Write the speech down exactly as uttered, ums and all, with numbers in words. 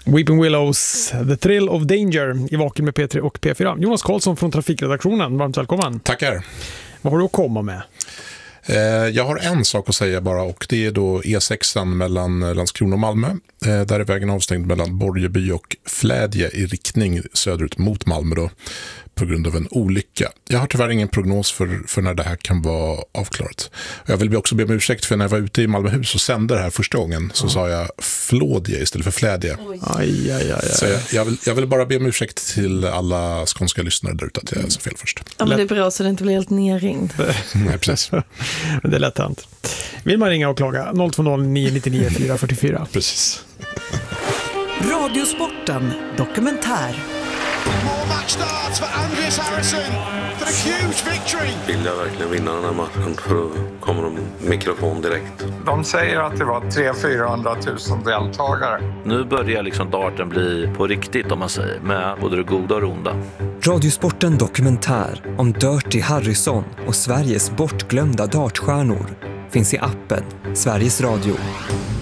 Weeping Willows, The Thrill of Danger i Vaken med P tre och P fyra. Jonas Karlsson från Trafikredaktionen, varmt välkommen. Tackar. Vad har du att komma med? Jag har en sak att säga bara, och det är då E sex mellan Landskrona och Malmö. Där är vägen avstängd mellan Borgeby och Flädje i riktning söderut mot Malmö då, på grund av en olycka. Jag har tyvärr ingen prognos för, för när det här kan vara avklarat. Jag vill också be om ursäkt för när jag var ute i Malmöhus och sände det här första gången så mm. sa jag Flådje istället för Flädje. Aj, aj, aj, aj. Så jag, jag, vill, jag vill bara be om ursäkt till alla skånska lyssnare där ute att jag sa fel först. Ja, men det är bra så det inte blir helt nerringd. Nej, precis. Det är lätt hänt. Vill man ringa och klaga? noll två noll nio nio nio fyra fyra fyra. Precis. Radiosporten dokumentär. More match starts for Andreas Harrison for a huge victory. Vill jag verkligen vinna den här matchen, för då kommer de mikrofon direkt. De säger att det var tre hundra till fyrahundra tusen deltagare. Nu börjar liksom darten bli på riktigt, om man säger, med både det goda och det onda. Radiosporten dokumentär om Dirty Harrison och Sveriges bortglömda dartstjärnor finns i appen Sveriges Radio.